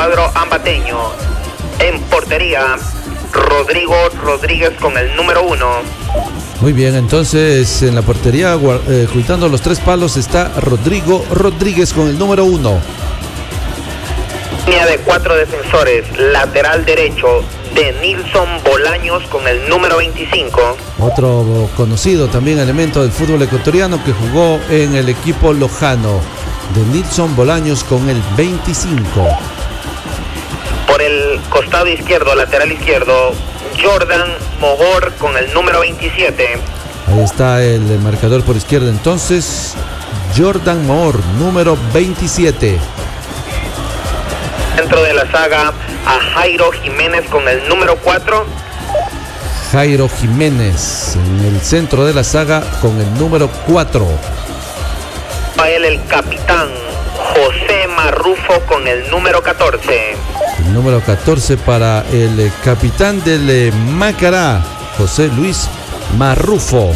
cuadro ambateño. En portería, Rodrigo Rodríguez con el número 1. Muy bien, entonces en la portería, juntando los 3 palos, está Rodrigo Rodríguez con el número 1. Línea de 4 defensores, lateral derecho, Denilson Bolaños con el número 25. Otro conocido también elemento del fútbol ecuatoriano que jugó en el equipo lojano, Denilson Bolaños con el 25. Por el costado izquierdo, lateral izquierdo, Jordan Mogor con el número 27. Ahí está el marcador por izquierda entonces, Jordan Mogor, número 27. Dentro de la saga, a Jairo Jiménez con el número 4. Jairo Jiménez en el centro de la saga con el número 4. A él el capitán José Marrufo con el número 14. El número 14 para el capitán del Macará, José Luis Marrufo.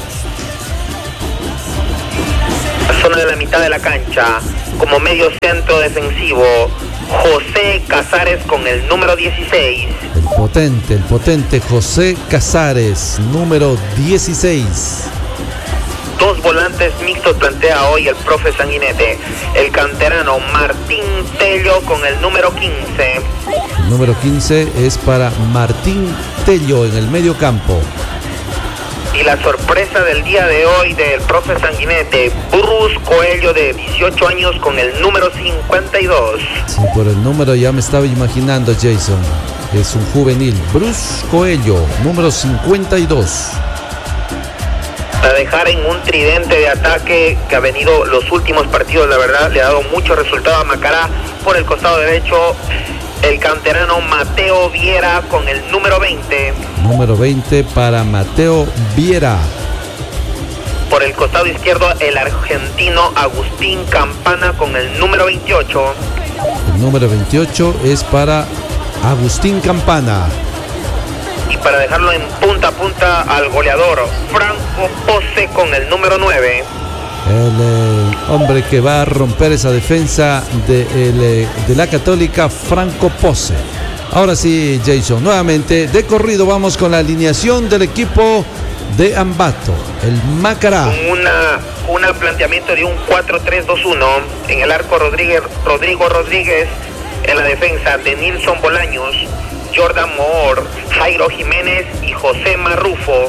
La zona de la mitad de la cancha, como medio centro defensivo, José Casares con el número 16. El potente José Casares, número 16. 2 volantes mixtos plantea hoy el profe Sanguinete. El canterano Martín Tello con el número 15. El número 15 es para Martín Tello en el medio campo. Y la sorpresa del día de hoy del profe Sanguinete, Bruce Coelho, de 18 años con el número 52. Sí, por el número ya me estaba imaginando, Jason. Es un juvenil. Bruce Coelho, número 52. Para dejar en un tridente de ataque que ha venido los últimos partidos, la verdad, le ha dado mucho resultado a Macará. Por el costado derecho, el canterano Mateo Viera con el número 20. Número 20 para Mateo Viera. Por el costado izquierdo, el argentino Agustín Campana con el número 28. El número 28 es para Agustín Campana. Y para dejarlo en punta a punta al goleador, Franco Pose con el número 9. El hombre que va a romper esa defensa de la Católica, Franco Pose. Ahora sí, Jason, nuevamente de corrido vamos con la alineación del equipo de Ambato, el Macará. Un planteamiento de un 4-3-2-1. En el arco, Rodrigo Rodríguez. En la defensa, Denilson Bolaños, Jordan Moore, Jairo Jiménez y José Marrufo.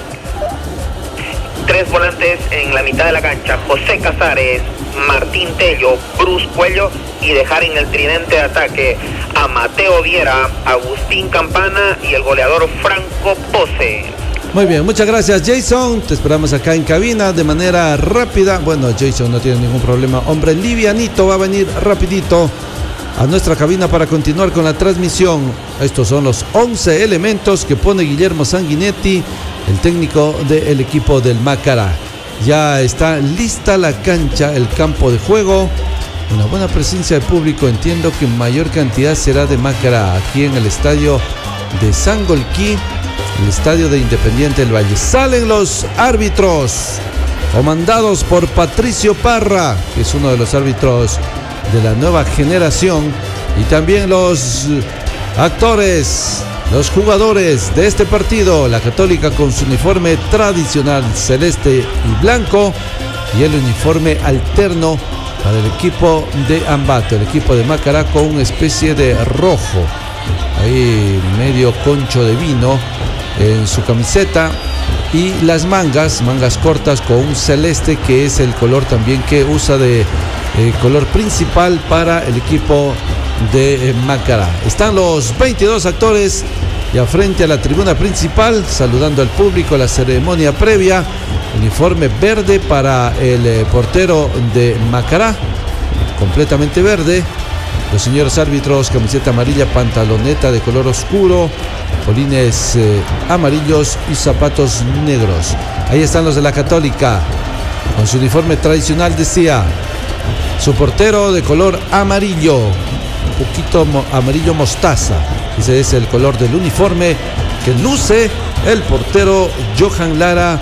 3 volantes en la mitad de la cancha, José Casares, Martín Tello, Bruce Coelho, y dejar en el tridente de ataque a Mateo Viera, Agustín Campana y el goleador Franco Pose. Muy bien, muchas gracias, Jason. Te esperamos acá en cabina de manera rápida. Bueno, Jason no tiene ningún problema. Hombre livianito va a venir rapidito a nuestra cabina para continuar con la transmisión. Estos son los 11 elementos que pone Guillermo Sanguinetti, el técnico del equipo del Macará. Ya está lista la cancha, el campo de juego. Una buena presencia de público. Entiendo que mayor cantidad será de Macará aquí en el estadio de Sangolquí, el estadio de Independiente del Valle. Salen los árbitros, comandados por Patricio Parra, que es uno de los árbitros de la nueva generación, y también los actores, los jugadores de este partido. La Católica con su uniforme tradicional celeste y blanco, y el uniforme alterno para el equipo de Ambato, el equipo de Macará, con una especie de rojo, ahí medio concho de vino en su camiseta, y las mangas cortas con un celeste, que es el color también que usa de color principal para el equipo de Macará. Están los 22 actores ya frente a la tribuna principal, saludando al público. La ceremonia previa, uniforme verde para el portero de Macará, completamente verde. Los señores árbitros, camiseta amarilla, pantaloneta de color oscuro, polines amarillos y zapatos negros. Ahí están los de la Católica, con su uniforme tradicional, decía. Su portero de color amarillo, un poquito amarillo mostaza. Ese es el color del uniforme que luce el portero Johan Lara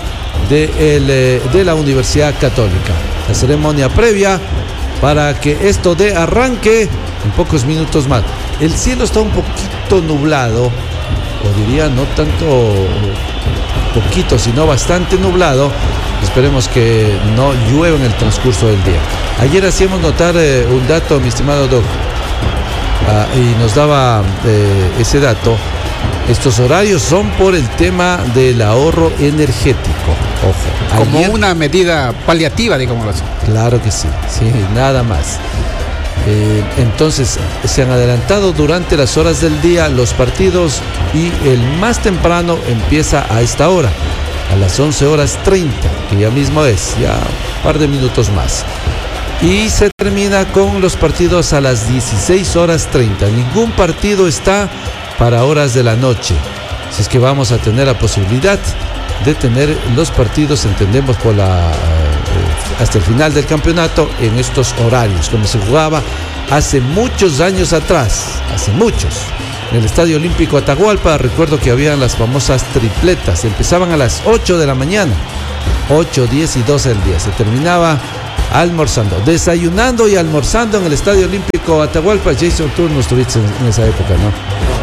de la Universidad Católica. La ceremonia previa para que esto dé arranque en pocos minutos más. El cielo está un poquito nublado, o diría no tanto poquito, sino bastante nublado. Esperemos que no llueva en el transcurso del día. Ayer hacíamos notar un dato, mi estimado Doc, y nos daba ese dato. Estos horarios son por el tema del ahorro energético. Ojo. Como una medida paliativa, digámoslo así. Claro que sí, nada más. Entonces se han adelantado durante las horas del día los partidos y el más temprano empieza a esta hora, a las 11:30, que ya mismo es, ya un par de minutos más. Y se termina con los partidos a las 16:30. Ningún partido está para horas de la noche. Si es que vamos a tener la posibilidad de tener los partidos, entendemos, por hasta el final del campeonato en estos horarios, como se jugaba hace muchos años atrás, hace muchos. En el Estadio Olímpico Atahualpa, recuerdo que habían las famosas tripletas, empezaban a las 8 de la mañana, 8, 10 y 12 del día, se terminaba almorzando, desayunando y almorzando en el Estadio Olímpico Atahualpa. Jason, tú no estuviste en esa época, ¿no?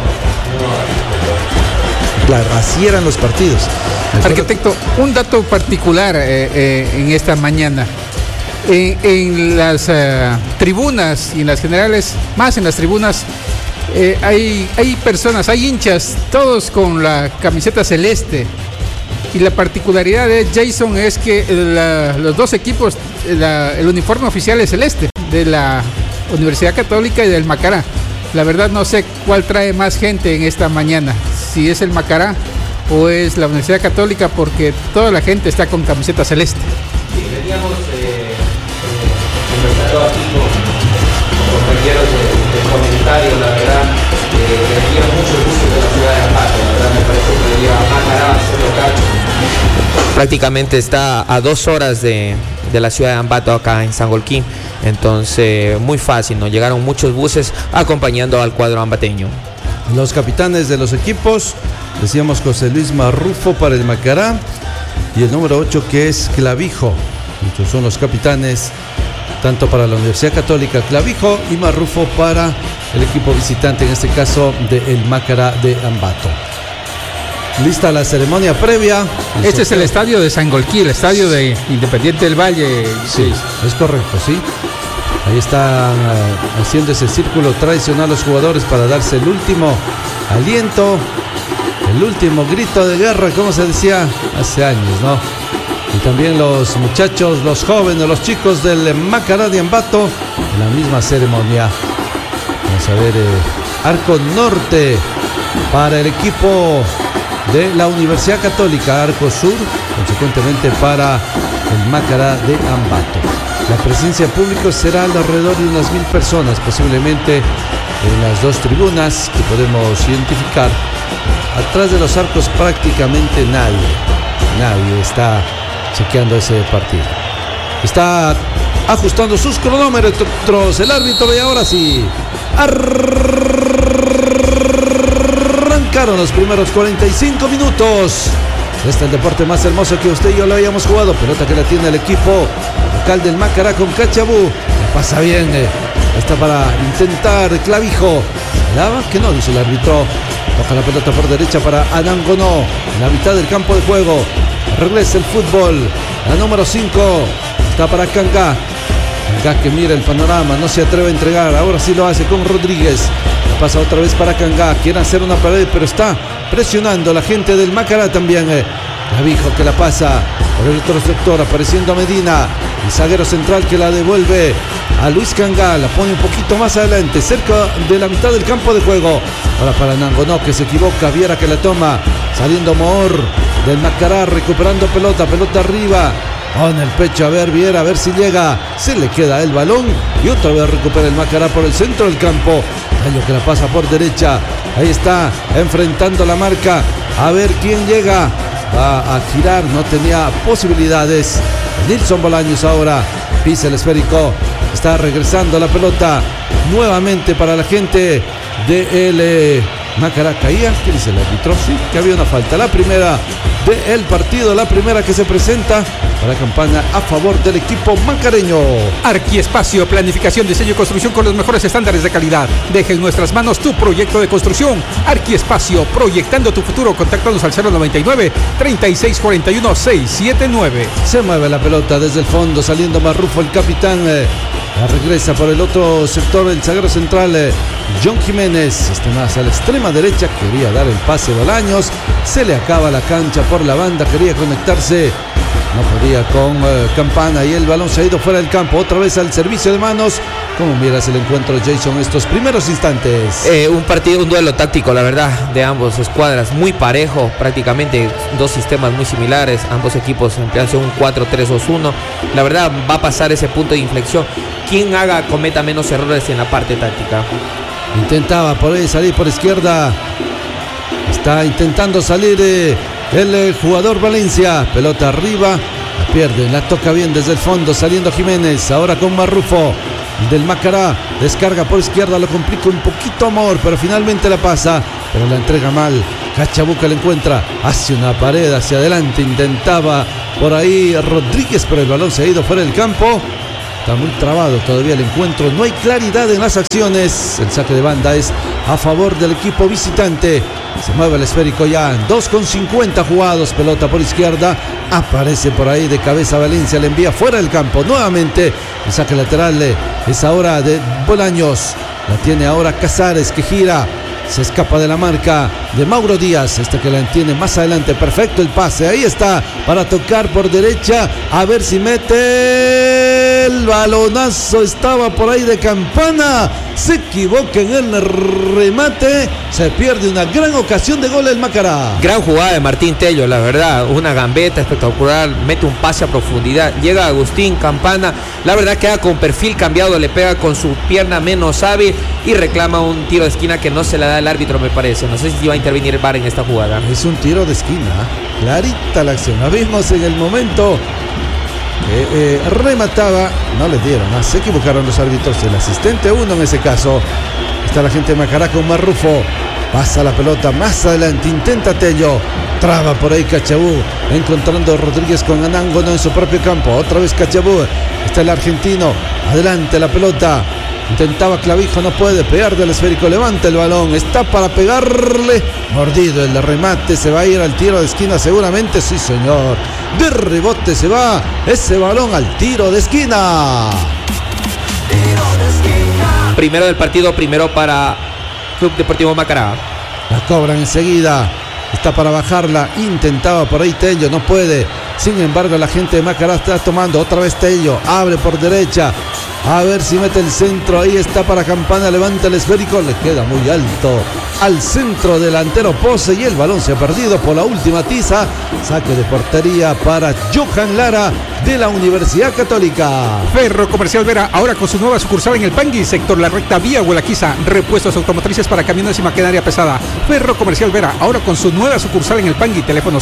Claro, así eran los partidos. Arquitecto, un dato particular en esta mañana. En las tribunas y en las generales, más en las tribunas, hay personas, hay hinchas, todos con la camiseta celeste. Y la particularidad de Jason es que los dos equipos, el uniforme oficial es celeste, de la Universidad Católica y del Macará. La verdad no sé cuál trae más gente en esta mañana, si es el Macará o es la Universidad Católica, porque toda la gente está con camiseta celeste. Sí, veníamos conversando aquí con compañeros de comentario, la verdad, venía mucho gusto de la ciudad de Ambato, la verdad me parece que venía Macará a ser local. Prácticamente está a 2 horas de la ciudad de Ambato, acá en Sangolquí, entonces muy fácil, nos llegaron muchos buses acompañando al cuadro ambateño. Los capitanes de los equipos, decíamos José Luis Marrufo para el Macará y el número 8 que es Clavijo. Estos son los capitanes tanto para la Universidad Católica, Clavijo, y Marrufo para el equipo visitante, en este caso del Macará de Ambato. Lista la ceremonia previa. Este es el estadio de Sangolquí, el estadio de Independiente del Valle. Sí, es correcto, sí. Ahí están haciendo ese círculo tradicional los jugadores para darse el último aliento, el último grito de guerra, como se decía hace años, ¿no? Y también los muchachos, los jóvenes, los chicos del Macará de Ambato, en la misma ceremonia. Vamos a ver, arco norte para el equipo de la Universidad Católica, arco sur, consecuentemente para el Macará de Ambato. La presencia de público será alrededor de unas 1000 personas, posiblemente en las dos tribunas que podemos identificar. Atrás de los arcos prácticamente nadie está chequeando ese partido. Está ajustando sus cronómetros el árbitro y ahora sí arrancaron los primeros 45 minutos. Este es el deporte más hermoso que usted y yo lo habíamos jugado. Pelota que la tiene el equipo local del Macará con Cachabú. Pasa bien. Está para intentar Clavijo. ¿Daba? Que no, dice el árbitro. Toca la pelota por derecha para Anangonó. En la mitad del campo de juego. Regresa el fútbol. La número 5. Está para Cangá. Cangá que mira el panorama. No se atreve a entregar. Ahora sí lo hace con Rodríguez. Pasa otra vez para Cangá. Quiere hacer una pared, pero está presionando la gente del Macará también. Clavijo que la pasa por el otro sector, apareciendo a Medina. El zaguero central que la devuelve a Luis Cangá. La pone un poquito más adelante, cerca de la mitad del campo de juego. Ahora para Nangonó que se equivoca. Viera que la toma. Saliendo Moor del Macará, recuperando pelota arriba. Con el pecho, a ver Viera, a ver si llega. Se le queda el balón y otra vez recupera el Macará por el centro del campo. Gallo que la pasa por derecha. Ahí está, enfrentando la marca. A ver quién llega. Va a girar, no tenía posibilidades. Nilson Bolaños ahora pisa el esférico. Está regresando la pelota nuevamente para la gente del Macará caía. ¿Qué dice el árbitro? Sí, que había una falta. La primera del partido, la primera que se presenta para Campana a favor del equipo macareño. Arquiespacio, planificación, diseño y construcción con los mejores estándares de calidad. Deja en nuestras manos tu proyecto de construcción. Arquiespacio, proyectando tu futuro. Contáctanos al 099-3641-679. Se mueve la pelota desde el fondo, saliendo Marrufo, el capitán. La regresa por el otro sector, el zaguero central, John Jiménez. Más a la extrema derecha, quería dar el pase Bolaños. Se le acaba la cancha por la banda, quería conectarse. No podía con Campana y el balón se ha ido fuera del campo. Otra vez al servicio de manos. ¿Cómo miras el encuentro, Jason, estos primeros instantes? Un duelo táctico, la verdad, de ambos escuadras, muy parejo, prácticamente dos sistemas muy similares. Ambos equipos emplean un 4-3-2-1. La verdad, va a pasar ese punto de inflexión. Quien cometa menos errores en la parte táctica. Intentaba por ahí salir por izquierda. Está intentando salir el jugador Valencia. Pelota arriba. La pierde, la toca bien desde el fondo, saliendo Jiménez. Ahora con Marrufo del Macará. Descarga por izquierda, lo complica un poquito Amor, pero finalmente la pasa. Pero la entrega mal. Cachabuca la encuentra. Hace una pared hacia adelante. Intentaba por ahí Rodríguez, pero el balón se ha ido fuera del campo. Está muy trabado todavía el encuentro. No hay claridad en las acciones. El saque de banda es a favor del equipo visitante. Se mueve el esférico ya. 2:50 jugados. Pelota por izquierda. Aparece por ahí de cabeza Valencia. Le envía fuera del campo. Nuevamente el saque lateral es ahora de Bolaños. La tiene ahora Casares, que gira. Se escapa de la marca de Mauro Díaz. Que la tiene más adelante. Perfecto el pase. Ahí está para tocar por derecha. A ver si mete. El balonazo estaba por ahí de Campana. Se equivoca en el remate. Se pierde una gran ocasión de gol el Macará. Gran jugada de Martín Tello, la verdad. Una gambeta espectacular. Mete un pase a profundidad. Llega Agustín Campana. La verdad queda con perfil cambiado. Le pega con su pierna menos hábil y reclama un tiro de esquina que no se le da el árbitro, me parece. No sé si va a intervenir el VAR en esta jugada. Es un tiro de esquina. Clarita la acción. La vimos en el momento que remataba. No le dieron. Se equivocaron los árbitros. El asistente 1 en ese caso. Está la gente de Macará con Marrufo. Pasa la pelota más adelante. Intenta Tello. Traba por ahí Cachabú. Encontrando a Rodríguez con Anángono en su propio campo. Otra vez Cachabú. Está el argentino. Adelante la pelota. Intentaba Clavijo, no puede pegar del esférico, levanta el balón, está para pegarle, mordido el remate, se va a ir al tiro de esquina seguramente, sí señor, de rebote se va ese balón al tiro de esquina. Primero del partido, primero para Club Deportivo Macará. La cobran enseguida, está para bajarla, intentaba por ahí Tello, no puede, sin embargo la gente de Macará está tomando, otra vez Tello, abre por derecha. A ver si mete el centro, ahí está para Campana, levanta el esférico, le queda muy alto al centro delantero Pose y el balón se ha perdido por la última tiza. Saque de portería para Johan Lara de la Universidad Católica. Ferro Comercial Vera, ahora con su nueva sucursal en el Pangui, sector La Recta, vía Huelaquiza, repuestos automotrices para camiones y maquinaria pesada. Ferro Comercial Vera, ahora con su nueva sucursal en el Pangui, teléfono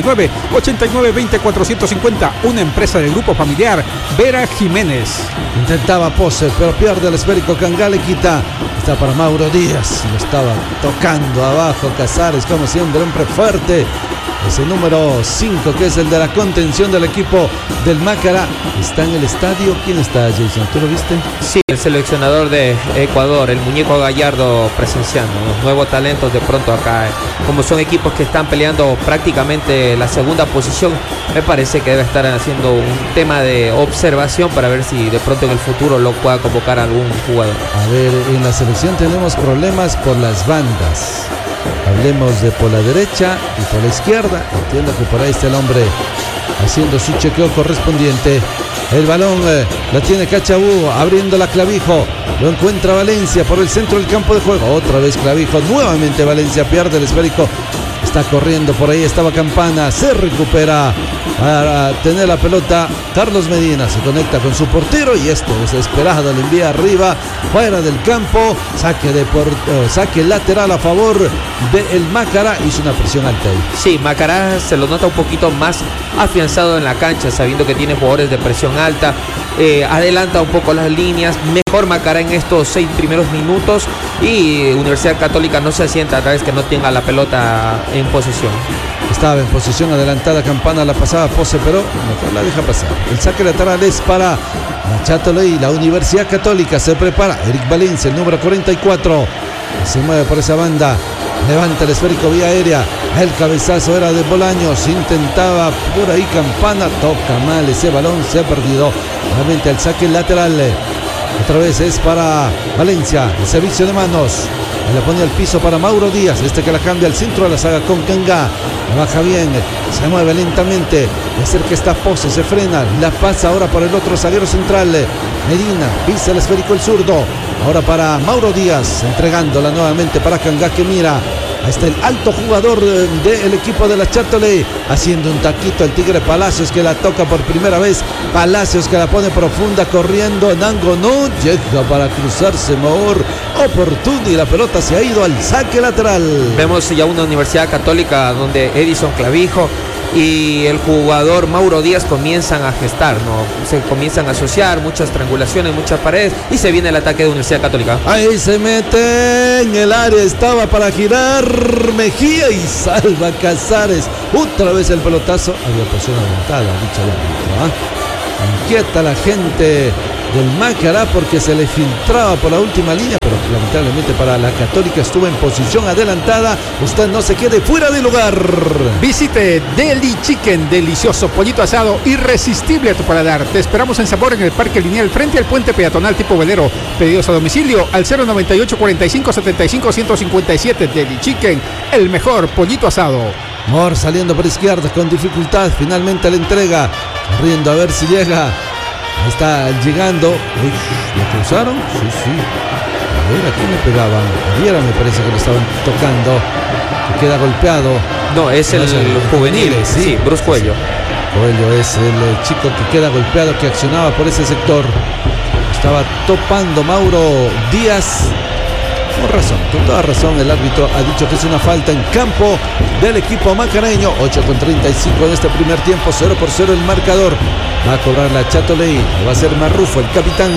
099-8920-450, una empresa del grupo familiar Vera Jiménez. Intentaba Pose, pero pierde el esférico, Cangá le quita. Está para Mauro Díaz, lo estaba tocando abajo Casares, como siempre, hombre fuerte. Ese número 5, que es el de la contención del equipo del Macará, está en el estadio. ¿Quién está, Jason? ¿Tú lo viste? Sí, el seleccionador de Ecuador, el muñeco Gallardo, presenciando los nuevos talentos de pronto acá. Como son equipos que están peleando prácticamente la segunda posición, me parece que debe estar haciendo un tema de observación para ver si de pronto en el futuro lo pueda convocar a algún jugador. A ver, en la selección tenemos problemas por las bandas. Hablemos de por la derecha y por la izquierda. Entiendo que por ahí está el hombre haciendo su chequeo correspondiente. El balón la tiene Cachabú, abriendo la Clavijo. Lo encuentra Valencia por el centro del campo de juego. Otra vez Clavijo, nuevamente Valencia pierde el esférico. Está corriendo por ahí, estaba Campana, se recupera para tener la pelota. Carlos Medina se conecta con su portero y desesperado le envía arriba, fuera del campo. Saque lateral a favor del Macará. Hizo una presión alta ahí. Sí, Macará se lo nota un poquito más afianzado en la cancha, sabiendo que tiene jugadores de presión alta. Adelanta un poco las líneas. Mejor Macará en estos 6 primeros minutos. y Universidad Católica no se asienta a través que no tenga la pelota en posesión. Estaba en posición adelantada Campana, la pasaba Pose, pero mejor la deja pasar. El saque lateral es para la Châtelet, la Universidad Católica. Se prepara Eric Valencia, el número 44. Se mueve por esa banda. Levanta el esférico vía aérea. El cabezazo era de Bolaños. Intentaba por ahí Campana. Toca mal ese balón. Se ha perdido. Nuevamente el saque lateral. Otra vez es para Valencia. El servicio de manos. Le pone al piso para Mauro Díaz. Que la cambia al centro de la saga con Kanga. La baja bien. Se mueve lentamente. De cerca está Pose. Se frena. La pasa ahora por el otro zaguero central. Medina. Pisa el esférico el zurdo. Ahora para Mauro Díaz. Entregándola nuevamente para Kanga que mira. Ahí está el alto jugador del equipo de la Châtelet. Haciendo un taquito el Tigre Palacios que la toca por primera vez. Palacios que la pone profunda corriendo. Nango no llega para cruzarse mejor oportuno y la pelota se ha ido al saque lateral. Vemos ya una Universidad Católica donde Edison Clavijo y el jugador Mauro Díaz comienzan a gestar, ¿no? Se comienzan a asociar, muchas triangulaciones, muchas paredes, y se viene el ataque de Universidad Católica. Ahí se mete en el área, estaba para girar Mejía y salva Casares. Otra vez el pelotazo, había posición adelantada, dicho el árbitro, ¿eh? Inquieta la gente del Macará porque se le filtraba por la última línea, pero lamentablemente para la Católica estuvo en posición adelantada. Usted no se quede fuera de lugar. Visite Deli Chicken, delicioso pollito asado irresistible a tu paladar. Te esperamos en Sabor en el Parque Lineal frente al puente peatonal tipo velero. Pedidos a domicilio al 098 45 75 157. Deli Chicken, el mejor pollito asado. Mor saliendo por izquierda con dificultad, finalmente la entrega, corriendo a ver si llega. Ahí está llegando. Uy, ¿lo cruzaron? Sí. A ver, ¿a quién le pegaban? A Viera me parece que lo estaban tocando. Que queda golpeado. No, es el juvenil, sí, Bruce Cuello. Cuello es el chico que queda golpeado, que accionaba por ese sector. Estaba topando Mauro Díaz. Con toda razón el árbitro ha dicho que es una falta en campo del equipo macareño. 8:35 en este primer tiempo, 0-0 el marcador. Va a cobrar la Châtelet, va a ser Marrufo, el capitán.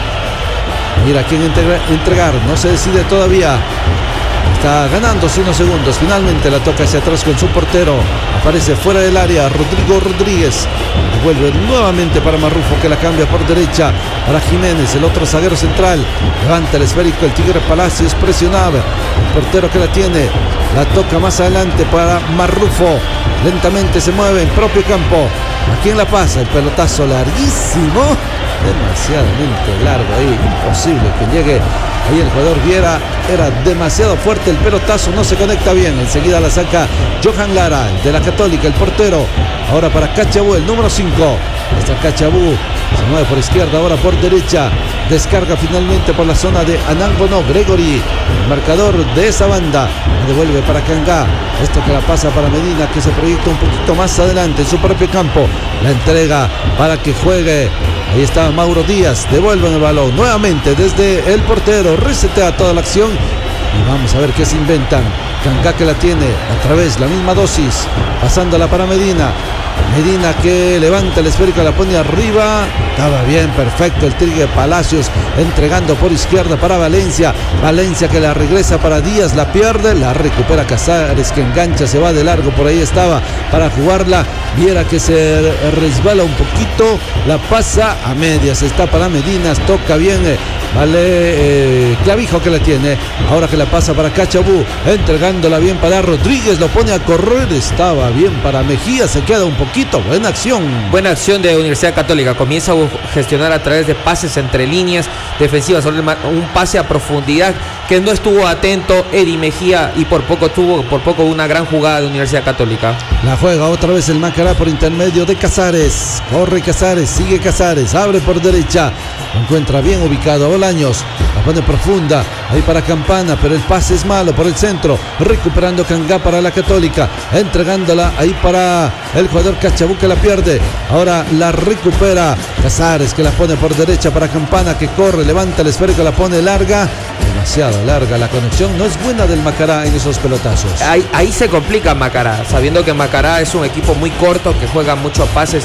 Mira quién entregar, no se decide todavía. Está ganándose unos segundos. Finalmente la toca hacia atrás con su portero. Aparece fuera del área Rodrigo Rodríguez. Vuelve nuevamente para Marrufo que la cambia por derecha. Para Jiménez, el otro zaguero central. Levanta el esférico el Tigre Palacios, presionaba. El portero que la tiene. La toca más adelante para Marrufo. Lentamente se mueve en propio campo. ¿A quién la pasa? El pelotazo larguísimo. Demasiadamente largo ahí. Imposible que llegue. Ahí el jugador Viera, era demasiado fuerte el pelotazo, no se conecta bien. Enseguida la saca Johan Lara, el de la Católica, el portero. Ahora para Cachabú, el número 5. Está Cachabú, se mueve por izquierda, ahora por derecha. Descarga finalmente por la zona de Anangonó, Gregory, el marcador de esa banda. Devuelve para Kanga. Que la pasa para Medina, que se proyecta un poquito más adelante en su propio campo. La entrega para que juegue. Ahí está Mauro Díaz, devuelven el balón nuevamente desde el portero, resetea toda la acción y vamos a ver qué se inventan. Kanga que la tiene, otra vez la misma dosis, pasándola para Medina. Medina que levanta el esférico, la pone arriba. Estaba bien, perfecto el Tigre Palacios, entregando por izquierda para Valencia. Valencia que la regresa para Díaz, la pierde, la recupera Casares que engancha, se va de largo, por ahí estaba para jugarla. Viera que se resbala un poquito, la pasa a medias, está para Medina, toca bien. Clavijo que la tiene, ahora que la pasa para Cachabú, entregándola bien para Rodríguez, lo pone a correr, estaba bien para Mejía, se queda un poquito, buena acción de Universidad Católica, comienza a gestionar a través de pases entre líneas defensivas, un pase a profundidad que no estuvo atento Eddie Mejía y por poco una gran jugada de Universidad Católica. La juega otra vez el Macará por intermedio de Casares, corre Casares, sigue Casares, abre por derecha, encuentra bien ubicado Bolaños, la pone profunda, ahí para Campana, pero el pase es malo por el centro, recuperando Kanga para la Católica, entregándola ahí para el jugador Cachabú que la pierde, ahora la recupera Casares que la pone por derecha para Campana que corre, levanta el esférico, la pone larga, demasiado larga, la conexión no es buena del Macará en esos pelotazos. Ahí se complica Macará, sabiendo que Macará es un equipo muy corto que juega muchos pases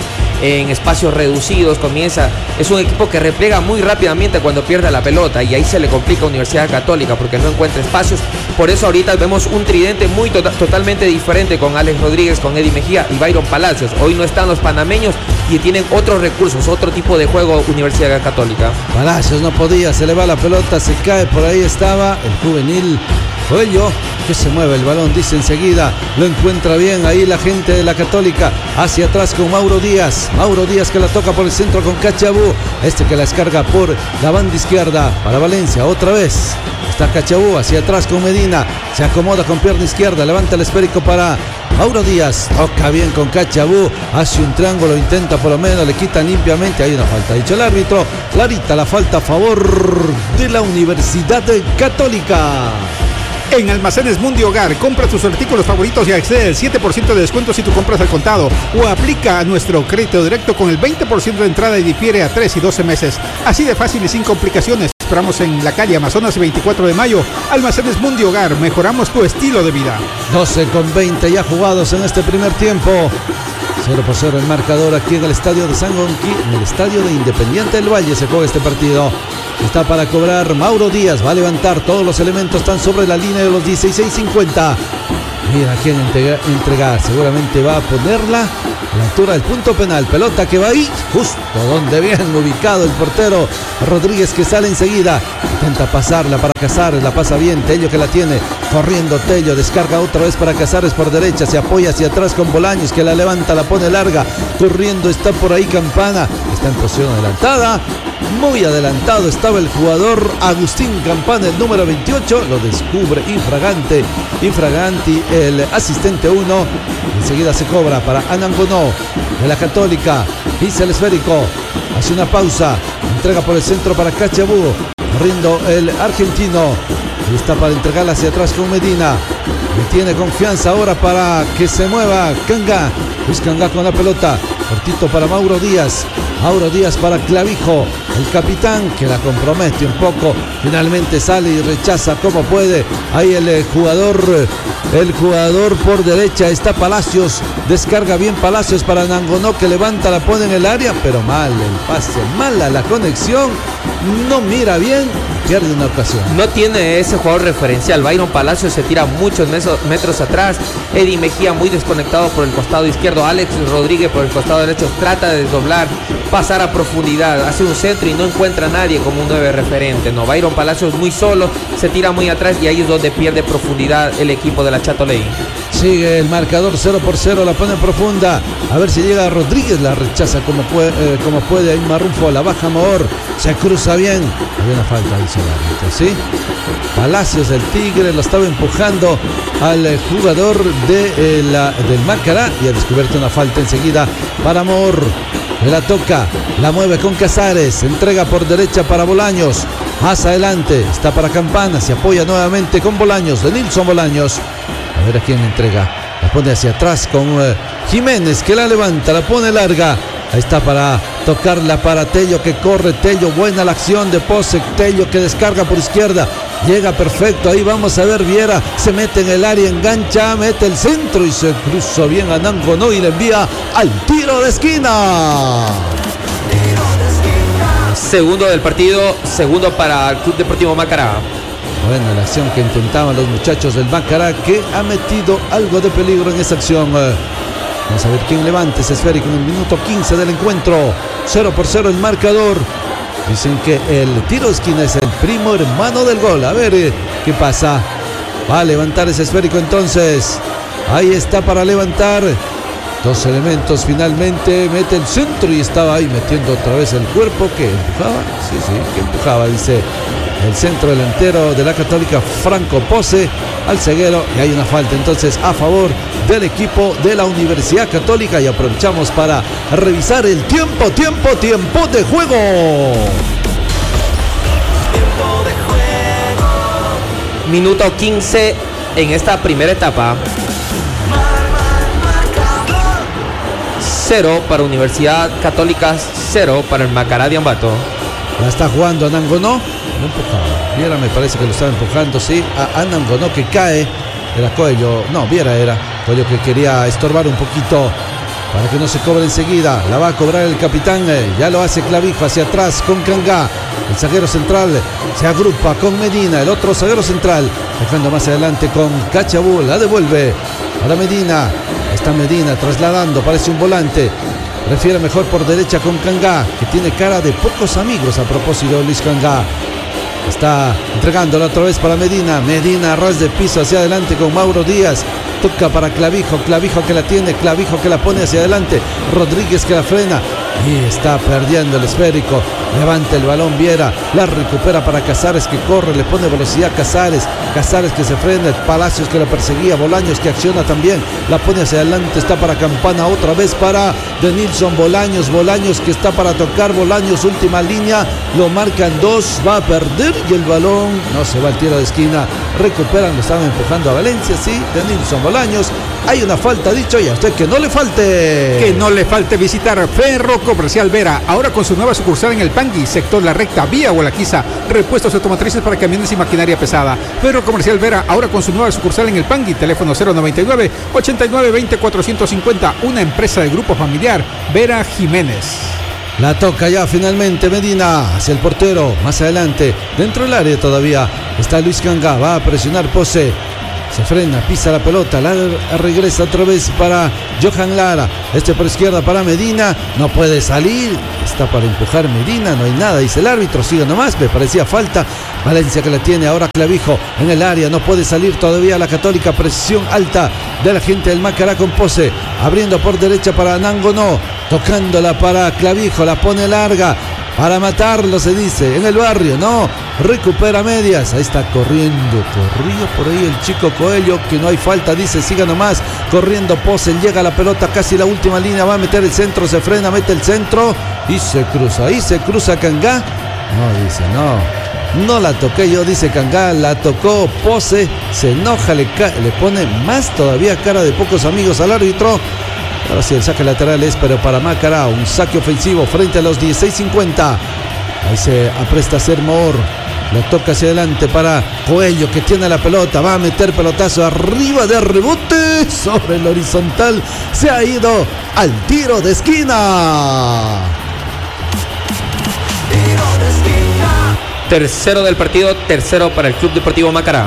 en espacios reducidos, es un equipo que repliega muy rápidamente cuando pierde la pelota y ahí se le complica a Universidad Católica porque no encuentra espacios. Por eso ahorita vemos un tridente totalmente diferente con Alex Rodríguez, con Eddie Mejía y Byron Palacios. Hoy no están los panameños y tienen otros recursos, otro tipo de juego Universidad Católica. Palacios no podía, se le va la pelota, se cae, por ahí estaba el juvenil Coello, que se mueve el balón, dice enseguida, lo encuentra bien ahí la gente de la Católica, hacia atrás con Mauro Díaz que la toca por el centro con Cachabú, que la descarga por la banda izquierda para Valencia, otra vez, está Cachabú, hacia atrás con Medina, se acomoda con pierna izquierda, levanta el esférico para Mauro Díaz, toca bien con Cachabú, hace un triángulo, intenta por lo menos, le quitan limpiamente, hay una falta, dicho el árbitro, clarita la falta a favor de la Universidad Católica. En Almacenes Mundi Hogar, compra tus artículos favoritos y accede al 7% de descuento si tú compras al contado o aplica a nuestro crédito directo con el 20% de entrada y difiere a 3 y 12 meses. Así de fácil y sin complicaciones. Esperamos en la calle Amazonas 24 de mayo. Almacenes Mundi Hogar, mejoramos tu estilo de vida. 12:20 ya jugados en este primer tiempo. 0-0 el marcador aquí en el estadio de Sangonquí, en el estadio de Independiente del Valle se juega este partido. Está para cobrar Mauro Díaz, va a levantar, todos los elementos están sobre la línea de los 16:50. Mira quién entregar, seguramente va a ponerla a la altura del punto penal, pelota que va ahí, justo donde bien ubicado el portero Rodríguez, que sale enseguida, intenta pasarla para Casares, la pasa bien, Tello que la tiene, corriendo Tello, descarga otra vez para Casares por derecha, se apoya hacia atrás con Bolaños que la levanta, la pone larga, corriendo está por ahí Campana, está en posición adelantada, muy adelantado estaba el jugador Agustín Campana, el número 28, lo descubre Infraganti, el asistente 1, enseguida se cobra para Anangonó de la Católica, pisa el esférico, hace una pausa, entrega por el centro para Cachabú, corriendo el argentino, está para entregarla hacia atrás con Medina, le tiene confianza ahora para que se mueva Canga, Luis Canga con la pelota, cortito para Mauro Díaz para Clavijo, el capitán que la compromete un poco, finalmente sale y rechaza como puede, ahí el jugador por derecha está Palacios, descarga bien Palacios para Nangonó que levanta, la pone en el área, pero mal el pase, mala la conexión, no mira bien, pierde una ocasión. No tiene ese jugador referencial, Byron Palacios se tira muchos metros atrás, Eddie Mejía muy desconectado por el costado izquierdo, Alex Rodríguez por el costado derecho, trata de desdoblar, pasar a profundidad, hace un centro y no encuentra a nadie como un 9 referente, no, Byron Palacios muy solo, se tira muy atrás y ahí es donde pierde profundidad el equipo de la Chato Leí. Sigue el marcador 0-0, la pone profunda, a ver si llega Rodríguez, la rechaza como puede, ahí Marrufo, la baja Moor, se cruza bien, había una falta adicional, ¿sí? Palacios, el Tigre, lo estaba empujando al jugador del Macará y ha descubierto una falta enseguida para Moor. La toca, la mueve con Casares, entrega por derecha para Bolaños, más adelante está para Campana, se apoya nuevamente con Bolaños, de Nilson Bolaños, a ver a quién entrega, la pone hacia atrás con Jiménez que la levanta, la pone larga, ahí está para tocarla para Tello que corre, Tello, buena la acción de pose, Tello que descarga por izquierda, llega perfecto, ahí vamos a ver Viera, se mete en el área, engancha, mete el centro y se cruzó bien a Nangonó y le envía al tiro de esquina. Segundo del partido, segundo para el Club Deportivo Macará. Bueno, la acción que intentaban los muchachos del Macará, que ha metido algo de peligro en esa acción. Vamos a ver quién levanta ese esférico en el minuto 15 del encuentro. 0-0 el marcador. Dicen que el tiro de esquina es el primo hermano del gol. A ver qué pasa. Va a levantar ese esférico entonces. Ahí está para levantar. Dos elementos finalmente. Mete el centro y estaba ahí metiendo otra vez el cuerpo. ¿Que empujaba? Sí, que empujaba, dice el centro delantero de la Católica, Franco Pose, al ceguero, y hay una falta entonces a favor del equipo de la Universidad Católica, y aprovechamos para revisar el tiempo de juego. Minuto 15 en esta primera etapa. 0 para Universidad Católica, 0 para el Macará de Ambato. La está jugando Anangonó. No empujaba. Viera me parece que lo estaba empujando, sí. A Anangonó que cae. Era Coello. No, Viera era. Coello que quería estorbar un poquito para que no se cobre enseguida. La va a cobrar el capitán, ya lo hace Clavijo hacia atrás con Cangá. El zaguero central se agrupa con Medina, el otro zaguero central, dejando más adelante con Cachabú. La devuelve para Medina. Está Medina trasladando, parece un volante. Prefiere mejor por derecha con Cangá, que tiene cara de pocos amigos a propósito de Luis Cangá. Está entregándola otra vez para Medina. Medina a ras de piso hacia adelante con Mauro Díaz. Toca para Clavijo. Clavijo que la tiene. Clavijo que la pone hacia adelante. Rodríguez que la frena. Y está perdiendo el esférico. Levanta el balón Viera. La recupera para Casares que corre. Le pone velocidad a Casares. Casares que se frena. Palacios que lo perseguía. Bolaños que acciona también. La pone hacia adelante. Está para Campana. Otra vez para Denilson Bolaños. Bolaños que está para tocar. Bolaños última línea. Lo marcan dos. Va a perder. Y el balón no se va al tiro de esquina. Recuperan. Lo estaban empujando a Valencia. Sí. Denilson Bolaños. Hay una falta, dicho, y a usted que no le falte. Que no le falte visitar Ferro Comercial Vera, ahora con su nueva sucursal en el Pangui, sector La Recta, vía Gualaquiza. Repuestos automotrices para camiones y maquinaria pesada. Ferro Comercial Vera, ahora con su nueva sucursal en el Pangui, teléfono 099-8920-450, una empresa del grupo familiar Vera Jiménez. La toca ya finalmente Medina hacia el portero, más adelante, dentro del área todavía está Luis Cangá, va a presionar Pose. Se frena, pisa la pelota, la regresa otra vez para Johan Lara. Por izquierda para Medina, no puede salir, está para empujar Medina, no hay nada, dice el árbitro, sigue nomás, me parecía falta. Valencia que la tiene, ahora Clavijo en el área, no puede salir todavía la Católica, presión alta de la gente del Macará con Pose, abriendo por derecha para Nangonó, tocándola para Clavijo, la pone larga. Para matarlo se dice, en el barrio, no, recupera medias, ahí está corriendo, corría por ahí el chico Coelho, que no hay falta, dice, siga nomás, corriendo Pose, llega a la pelota, casi la última línea, va a meter el centro, se frena, mete el centro, y se cruza Cangá, no, dice, no la toqué yo, dice Cangá, la tocó Pose, se enoja, le pone más todavía cara de pocos amigos al árbitro. Ahora sí, el saque lateral es pero para Macará, un saque ofensivo frente a los 16:50. Ahí se apresta a hacer Moor. La toca hacia adelante para Coelho, que tiene la pelota, va a meter pelotazo arriba de rebote sobre el horizontal. Se ha ido al tiro de esquina. Tercero del partido, tercero para el Club Deportivo Macará.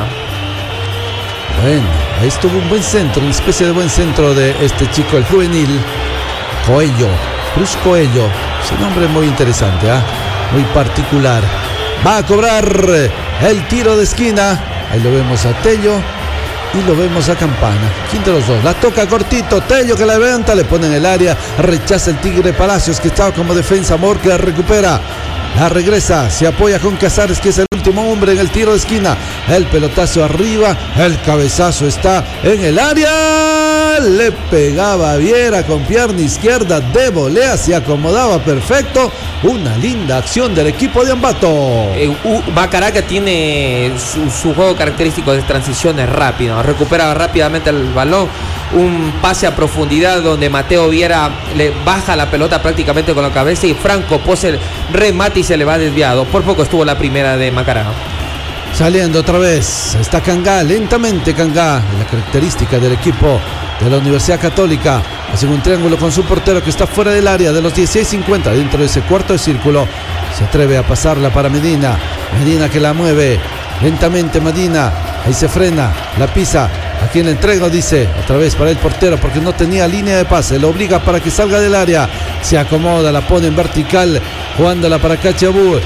Bueno, ahí estuvo un buen centro, una especie de buen centro de este chico, el juvenil Coelho, Cruz Coelho. Ese nombre es muy interesante, muy particular. Va a cobrar el tiro de esquina. Ahí lo vemos a Tello y lo vemos a Campana. ¿Quién de los dos? La toca cortito, Tello que la levanta, le pone en el área, rechaza el Tigre Palacios que estaba como defensa, Amor que la recupera. La regresa, se apoya con Casares, que es el último hombre en el tiro de esquina. El pelotazo arriba, el cabezazo está en el área. Le pegaba Viera con pierna izquierda de volea, se acomodaba perfecto. Una linda acción del equipo de Ambato. Macará que tiene su juego característico de transiciones rápidas, recupera rápidamente el balón. Un pase a profundidad donde Mateo Viera le baja la pelota prácticamente con la cabeza y Franco Pose remate y se le va desviado. Por poco estuvo la primera de Macará. Saliendo otra vez, está Cangá, lentamente Cangá, la característica del equipo de la Universidad Católica. Hace un triángulo con su portero que está fuera del área de los 16:50, dentro de ese cuarto de círculo. Se atreve a pasarla para Medina. Medina que la mueve lentamente, Medina. Ahí se frena, la pisa. ¿A quién le entrega? Dice, otra vez para el portero porque no tenía línea de pase. Lo obliga para que salga del área. Se acomoda, la pone en vertical, jugándola para Cachabú.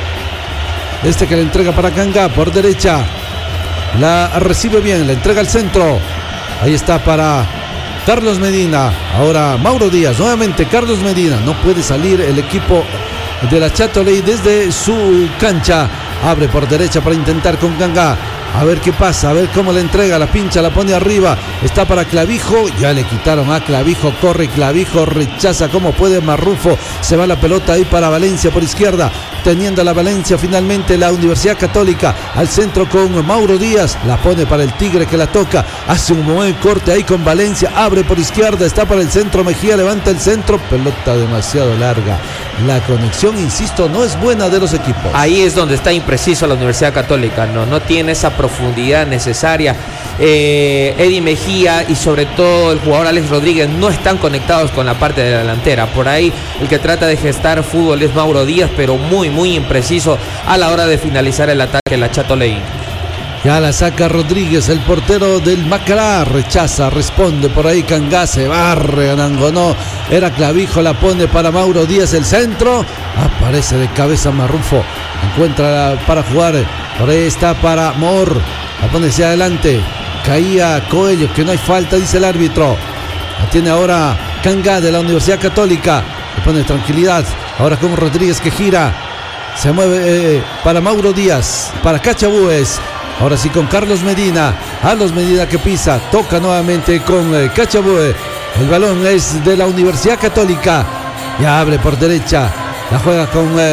Que le entrega para Cangá por derecha. La recibe bien, la entrega al centro. Ahí está para Carlos Medina. Ahora Mauro Díaz, nuevamente Carlos Medina. No puede salir el equipo de la Châtelet desde su cancha. Abre por derecha para intentar con Cangá. A ver qué pasa, a ver cómo le entrega, la pincha, la pone arriba, está para Clavijo, ya le quitaron a Clavijo, corre Clavijo, rechaza como puede Marrufo, se va la pelota ahí para Valencia por izquierda, teniendo la Valencia finalmente la Universidad Católica, al centro con Mauro Díaz, la pone para el Tigre que la toca, hace un buen corte ahí con Valencia, abre por izquierda, está para el centro, Mejía levanta el centro, pelota demasiado larga, la conexión, insisto, no es buena de los equipos. Ahí es donde está impreciso la Universidad Católica, no tiene esa profundidad necesaria. Eddie Mejía y sobre todo el jugador Alex Rodríguez no están conectados con la parte de la delantera. Por ahí el que trata de gestar fútbol es Mauro Díaz, pero muy impreciso a la hora de finalizar el ataque la Chato Leín. Ya la saca Rodríguez, el portero del Macará, rechaza, responde por ahí Cangá, se barre Anangonó, era Clavijo, la pone para Mauro Díaz, el centro, aparece de cabeza Marrufo, encuentra para jugar, por ahí está para Mor, la pone hacia adelante, caía Coelho, que no hay falta, dice el árbitro, la tiene ahora Cangá de la Universidad Católica, le pone tranquilidad, ahora con Rodríguez que gira, se mueve para Mauro Díaz, para Cachabúes. Ahora sí con Carlos Medina que pisa, toca nuevamente con Cachabue. El balón es de la Universidad Católica. Ya abre por derecha, la juega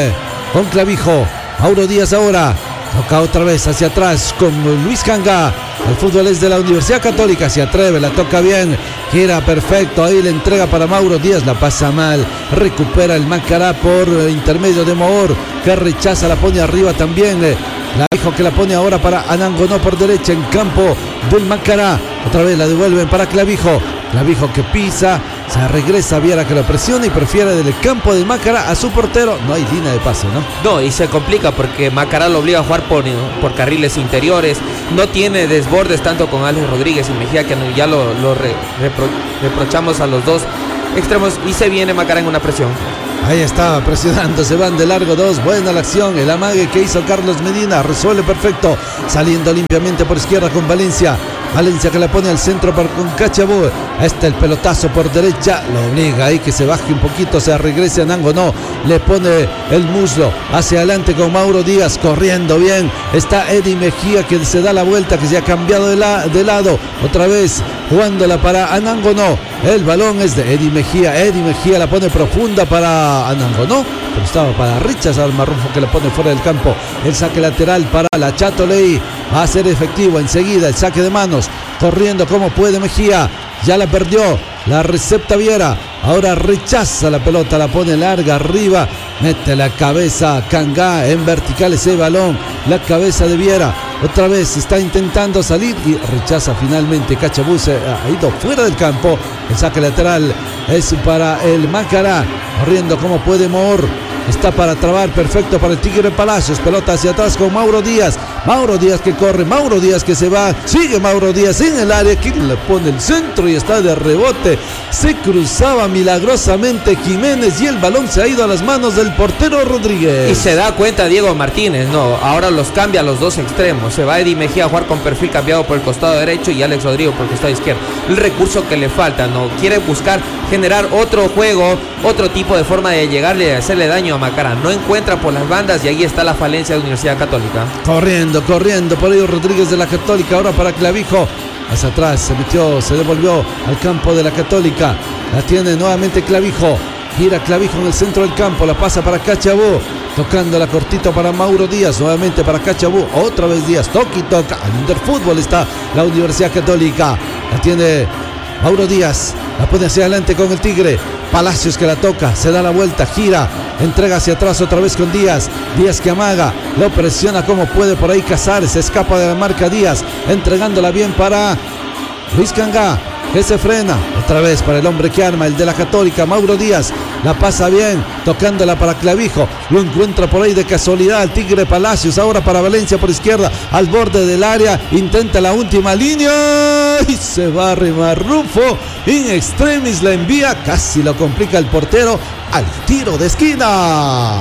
con Clavijo. Mauro Díaz ahora, toca otra vez hacia atrás con Luis Cangá. El fútbol es de la Universidad Católica, se atreve, la toca bien, gira perfecto, ahí le entrega para Mauro Díaz, la pasa mal, recupera el Macará por intermedio de Moor, que rechaza, la pone arriba también. Clavijo que la pone ahora para Anangonó por derecha en campo del Macará. Otra vez la devuelven para Clavijo. Clavijo que pisa, se regresa, Viera que lo presiona y prefiere del campo del Macará a su portero. No hay línea de pase, ¿no? No, y se complica porque Macará lo obliga a jugar por carriles interiores. No tiene desbordes tanto con Alex Rodríguez y Mejía, que ya lo reprochamos a los dos extremos, y se viene Macará en una presión. Ahí estaba presionando, se van de largo dos, buena la acción, el amague que hizo Carlos Medina, resuelve perfecto, saliendo limpiamente por izquierda con Valencia que la pone al centro con Cachabú, el pelotazo por derecha, lo obliga ahí que se baje un poquito, se regrese a Anangonó, le pone el muslo hacia adelante con Mauro Díaz, corriendo bien, está Eddie Mejía que se da la vuelta, que se ha cambiado de lado, otra vez jugándola para Anangonó, el balón es de Eddie Mejía la pone profunda para Anangonó, pero estaba para rechazar Marrufo que la pone fuera del campo, el saque lateral para la Chato Ley, va a ser efectivo enseguida el saque de manos, corriendo como puede Mejía, ya la perdió, la recepta Viera, ahora rechaza la pelota, la pone larga arriba, mete la cabeza Cangá en vertical ese balón, la cabeza de Viera, otra vez está intentando salir y rechaza finalmente. Cachabú se ha ido fuera del campo, el saque lateral es para el Macará, corriendo como puede Moor, está para trabar, perfecto para el Tigre Palacios, pelota hacia atrás con Mauro Díaz que corre, Mauro Díaz que se va, sigue Mauro Díaz en el área, que le pone el centro y está de rebote, se cruzaba milagrosamente Jiménez y el balón se ha ido a las manos del portero Rodríguez. Y se da cuenta Diego Martínez, ahora los cambia a los dos extremos, se va Eddie Mejía a jugar con perfil cambiado por el costado derecho y Alex Rodríguez por el costado izquierdo, el recurso que le falta, quiere buscar generar otro juego, otro tipo de forma de llegarle y hacerle daño a Macará, no encuentra por las bandas y ahí está la falencia de la Universidad Católica. Corriendo por ahí Rodríguez de la Católica, ahora para Clavijo, hacia atrás, se devolvió al campo de la Católica, la tiene nuevamente Clavijo, gira Clavijo en el centro del campo, la pasa para Cachabú, tocándola cortito para Mauro Díaz, nuevamente para Cachabú, otra vez Díaz, toca, al Interfútbol está la Universidad Católica, la tiene Mauro Díaz, la pone hacia adelante con el Tigre, Palacios que la toca, se da la vuelta, gira, entrega hacia atrás otra vez con Díaz que amaga, lo presiona como puede por ahí Casares, se escapa de la marca Díaz, entregándola bien para Luis Cangá, que se frena, otra vez para el hombre que arma, el de la Católica, Mauro Díaz, la pasa bien, tocándola para Clavijo, lo encuentra por ahí de casualidad el Tigre Palacios, ahora para Valencia por izquierda, al borde del área, intenta la última línea, y se barre Marrufo, in extremis la envía, casi lo complica el portero, al tiro de esquina.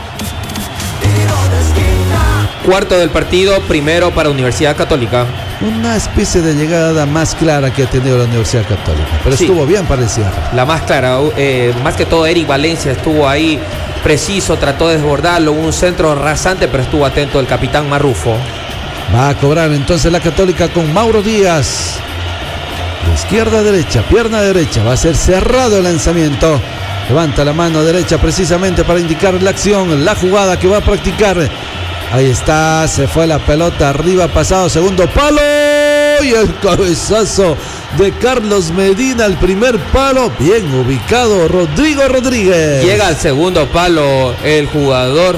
Cuarto del partido, primero para Universidad Católica. Una especie de llegada más clara que ha tenido la Universidad Católica, pero sí, estuvo bien para el cierre. La más clara, más que todo Eric Valencia estuvo ahí preciso, trató de desbordarlo, un centro rasante, pero estuvo atento el capitán Marrufo. Va a cobrar entonces la Católica con Mauro Díaz. De izquierda a derecha, pierna derecha, va a ser cerrado el lanzamiento. Levanta la mano derecha precisamente para indicar la acción, la jugada que va a practicar. Ahí está, se fue la pelota arriba, pasado segundo palo y el cabezazo de Carlos Medina, el primer palo, bien ubicado Rodrigo Rodríguez. Llega al segundo palo el jugador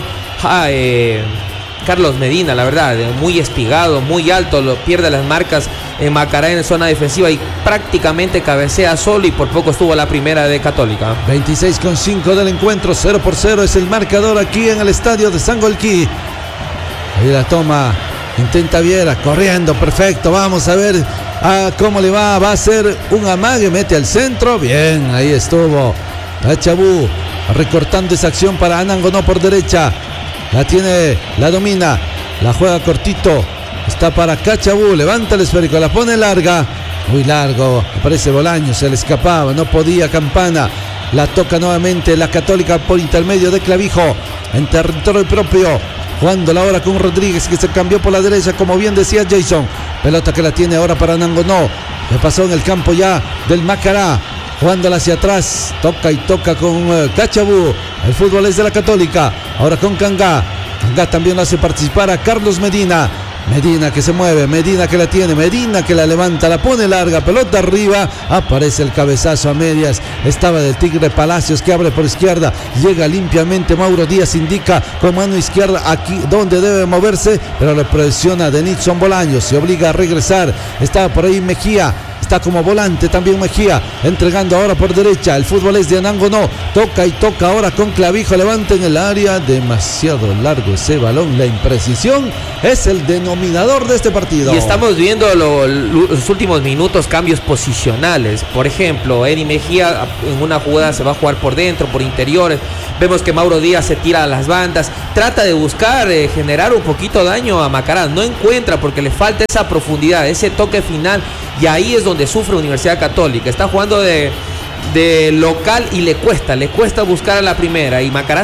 Carlos Medina, la verdad, muy espigado, muy alto, pierde las marcas en Macará en zona defensiva y prácticamente cabecea solo y por poco estuvo la primera de Católica. 26,5 del encuentro, 0-0 es el marcador aquí en el estadio de Sangolquí. Ahí la toma, intenta Viera, corriendo, perfecto, vamos a ver cómo le va a hacer un amague, mete al centro, bien, ahí estuvo Cachabú recortando esa acción para Anangonó por derecha. La tiene, la domina, la juega cortito, está para Cachabú, levanta el esférico, la pone larga, muy largo, aparece Bolaño, se le escapaba, no podía Campana, la toca nuevamente la Católica por intermedio de Clavijo, en territorio propio, jugándola ahora con Rodríguez que se cambió por la derecha, como bien decía Jason, pelota que la tiene ahora para Anangonó, que pasó en el campo ya del Macará, jugándola hacia atrás, toca y toca con Cachabú, el fútbol es de la Católica, ahora con Cangá también lo hace participar a Carlos Medina que se mueve, Medina que la tiene, Medina que la levanta, la pone larga, pelota arriba, aparece el cabezazo a medias, estaba del Tigre Palacios que abre por izquierda, llega limpiamente Mauro Díaz, indica con mano izquierda aquí donde debe moverse, pero le presiona Denilson Bolaños, se obliga a regresar, estaba por ahí Mejía, está como volante también Mejía, entregando ahora por derecha, el fútbol es de Anangonó, toca y toca ahora con Clavijo, levanta en el área, demasiado largo ese balón, la imprecisión es el denominador de este partido. Y estamos viendo los últimos minutos, cambios posicionales, por ejemplo, Eddie Mejía en una jugada se va a jugar por dentro, por interiores, vemos que Mauro Díaz se tira a las bandas, trata de buscar generar un poquito daño a Macará, no encuentra porque le falta esa profundidad, ese toque final, y ahí es donde sufre Universidad Católica, está jugando de local y le cuesta buscar a la primera, y Macará